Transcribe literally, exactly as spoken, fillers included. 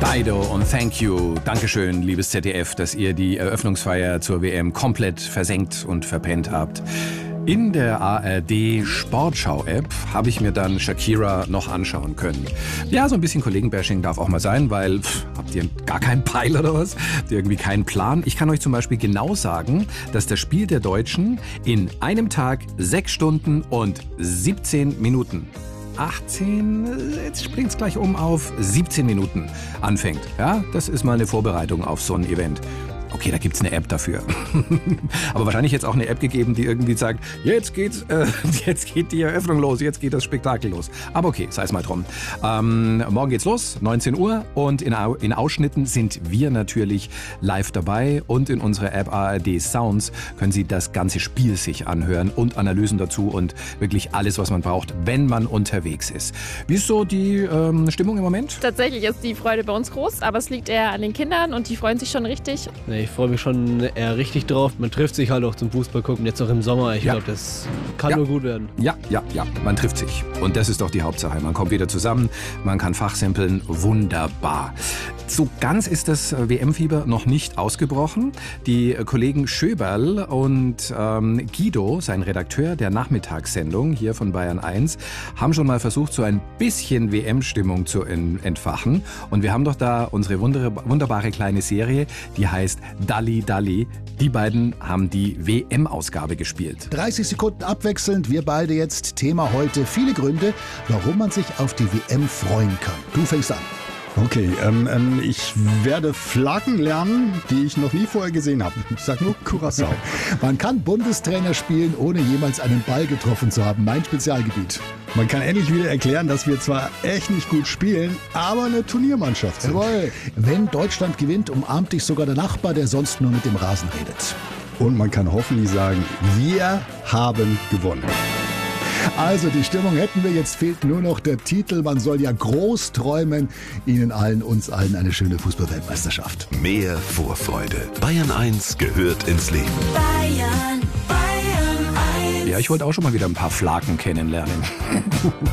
Dido und Thank You. Dankeschön, liebes Z D F, dass ihr die Eröffnungsfeier zur W M komplett versenkt und verpennt habt. In der A R D Sportschau-App habe ich mir dann Shakira noch anschauen können. Ja, so ein bisschen Kollegenbashing darf auch mal sein, weil pff, habt ihr gar keinen Peil oder was? Habt ihr irgendwie keinen Plan? Ich kann euch zum Beispiel genau sagen, dass das Spiel der Deutschen in einem Tag sechs Stunden und siebzehn Minuten achtzehn, jetzt springt es gleich um auf siebzehn Minuten anfängt. Ja, das ist mal eine Vorbereitung auf so ein Event. Okay, da gibt's eine App dafür. Aber wahrscheinlich jetzt auch eine App gegeben, die irgendwie sagt, jetzt geht's, äh, jetzt geht die Eröffnung los, jetzt geht das Spektakel los. Aber okay, sei es mal drum. Ähm, morgen geht's los, neunzehn Uhr, und in, Au- in Ausschnitten sind wir natürlich live dabei, und in unserer App A R D Sounds können Sie das ganze Spiel sich anhören und Analysen dazu und wirklich alles, was man braucht, wenn man unterwegs ist. Wie ist so die ähm, Stimmung im Moment? Tatsächlich ist die Freude bei uns groß, aber es liegt eher an den Kindern und die freuen sich schon richtig. Ich freue mich schon eher richtig drauf. Man trifft sich halt auch zum Fußball gucken, jetzt auch im Sommer. Ich Ja. glaube, das kann Ja. nur gut werden. Ja, ja, ja, man trifft sich. Und das ist doch die Hauptsache. Man kommt wieder zusammen, man kann fachsimpeln, wunderbar. So ganz ist das W M-Fieber noch nicht ausgebrochen. Die Kollegen Schöberl und ähm, Guido, sein Redakteur der Nachmittagssendung hier von Bayern eins, haben schon mal versucht, so ein bisschen W M-Stimmung zu en- entfachen. Und wir haben doch da unsere wunder- wunderbare kleine Serie, die heißt Dalli Dalli. Die beiden haben die W M-Ausgabe gespielt. dreißig Sekunden abwechselnd, wir beide jetzt. Thema heute: viele Gründe, warum man sich auf die W M freuen kann. Du fängst an. Okay, ähm, ähm, ich werde Flaggen lernen, die ich noch nie vorher gesehen habe. Ich sag nur Curaçao. Man kann Bundestrainer spielen, ohne jemals einen Ball getroffen zu haben. Mein Spezialgebiet. Man kann endlich wieder erklären, dass wir zwar echt nicht gut spielen, aber eine Turniermannschaft sind. Jawohl. Wenn Deutschland gewinnt, umarmt dich sogar der Nachbar, der sonst nur mit dem Rasen redet. Und man kann hoffentlich sagen, wir haben gewonnen. Also die Stimmung hätten wir, jetzt fehlt nur noch der Titel. Man soll ja groß träumen. Ihnen allen, uns allen eine schöne Fußball-Weltmeisterschaft. Mehr Vorfreude. Bayern eins gehört ins Leben. Bayern, Bayern eins. Ja, ich wollte auch schon mal wieder ein paar Flaggen kennenlernen.